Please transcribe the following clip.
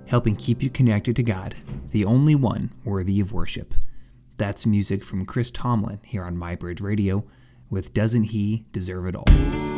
helping keep you connected to God, the only one worthy of worship. That's music from Chris Tomlin here on MyBridge Radio with Doesn't He Deserve It All?